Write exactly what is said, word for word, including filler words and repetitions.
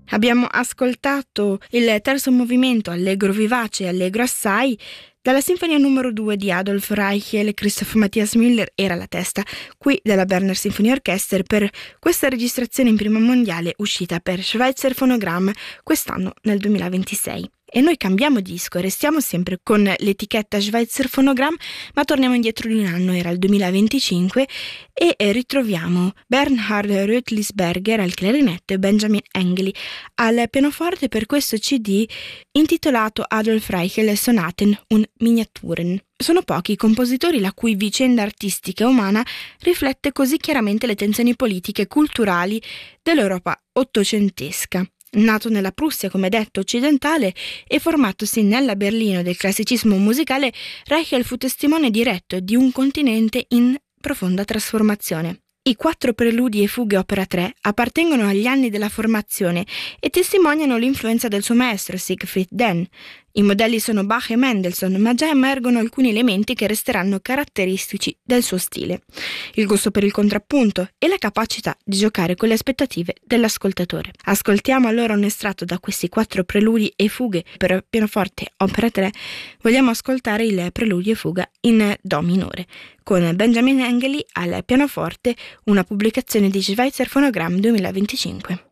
Abbiamo ascoltato il terzo movimento allegro vivace e allegro assai dalla sinfonia numero due di Adolf Reichel. Christoph Matthias Müller era la testa qui della Berner Symphony Orchestra per questa registrazione in prima mondiale uscita per Schweitzer Phonogramm quest'anno nel duemilaventisei. E noi cambiamo disco, restiamo sempre con l'etichetta Schweitzer Phonogramm, ma torniamo indietro di un anno, era il duemilaventicinque, e ritroviamo Bernhard Rötlisberger al clarinetto e Benjamin Engeli al pianoforte per questo C D intitolato Adolf Reichel Sonaten und Miniaturen. Sono pochi i compositori la cui vicenda artistica e umana riflette così chiaramente le tensioni politiche e culturali dell'Europa ottocentesca. Nato nella Prussia, come detto, occidentale e formatosi nella Berlino del classicismo musicale, Reichel fu testimone diretto di un continente in profonda trasformazione. I quattro preludi e fughe opera tre appartengono agli anni della formazione e testimoniano l'influenza del suo maestro Siegfried Denn. I modelli sono Bach e Mendelssohn, ma già emergono alcuni elementi che resteranno caratteristici del suo stile: il gusto per il contrappunto e la capacità di giocare con le aspettative dell'ascoltatore. Ascoltiamo allora un estratto da questi quattro preludi e fughe per pianoforte opera tre. Vogliamo ascoltare il preludio e fuga in do minore con Benjamin Engeli al pianoforte, una pubblicazione di Schweitzer Phonogramm duemilaventicinque.